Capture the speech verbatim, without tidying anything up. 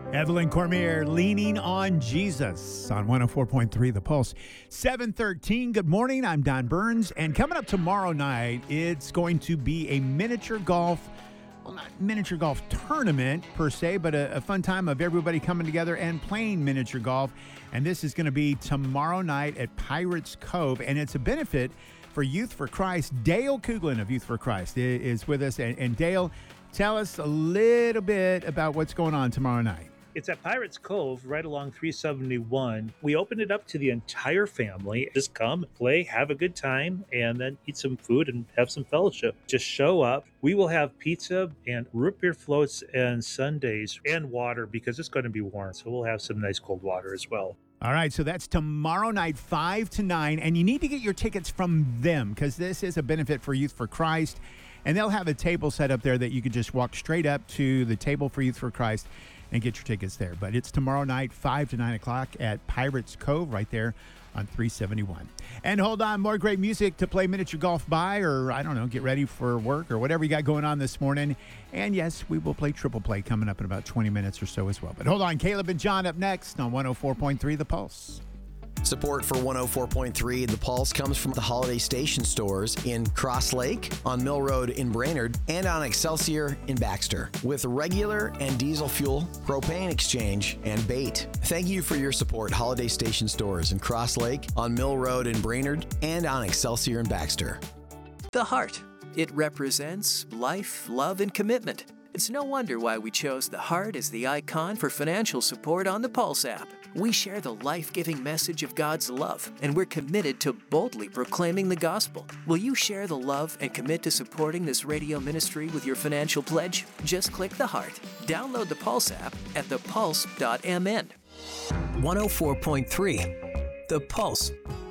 Evelyn Cormier, Leaning on Jesus on one oh four point three The Pulse. seven thirteen, good morning. I'm Don Burns. And coming up tomorrow night, it's going to be a miniature golf, well, not miniature golf tournament per se, but a, a fun time of everybody coming together and playing miniature golf. And this is going to be tomorrow night at Pirates Cove. And it's a benefit for Youth for Christ. Dale Cooglin of Youth for Christ is with us. And, and Dale, tell us a little bit about what's going on tomorrow night. It's at Pirates Cove, right along three seventy-one. We open it up to the entire family. Just come, play, have a good time, and then eat some food and have some fellowship. Just show up. We will have pizza and root beer floats and sundaes and water because it's going to be warm. So we'll have some nice cold water as well. All right, so that's tomorrow night, five to nine, and you need to get your tickets from them because this is a benefit for Youth for Christ, and they'll have a table set up there that you can just walk straight up to the table for Youth for Christ and get your tickets there. But it's tomorrow night, five to nine o'clock at Pirates Cove right there on three seventy-one. And hold on, more great music to play miniature golf by, or I don't know, get ready for work or whatever you got going on this morning. And yes, we will play triple play coming up in about twenty minutes or so as well. But hold on, Caleb and John up next on one oh four point three The Pulse. Support for one oh four point three The Pulse comes from the Holiday Station stores in Cross Lake, on Mill Road in Brainerd, and on Excelsior in Baxter, with regular and diesel fuel, propane exchange, and bait. Thank you for your support, Holiday Station stores in Cross Lake, on Mill Road in Brainerd, and on Excelsior in Baxter. The heart. It represents life, love, and commitment. It's no wonder why we chose the heart as the icon for financial support on the Pulse app. We share the life-giving message of God's love, and we're committed to boldly proclaiming the gospel. Will you share the love and commit to supporting this radio ministry with your financial pledge? Just click the heart. Download the Pulse app at the pulse dot m n. one oh four point three The Pulse.